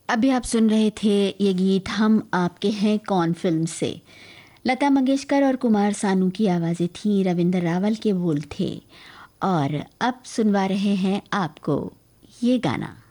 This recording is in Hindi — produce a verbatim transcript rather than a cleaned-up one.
अभी आप सुन रहे थे ये गीत हम आपके हैं कौन फिल्म से। लता मंगेशकर और कुमार सानू की आवाज़ें थीं, रविंद्र रावल के बोल थे। और अब सुनवा रहे हैं आपको ये गाना।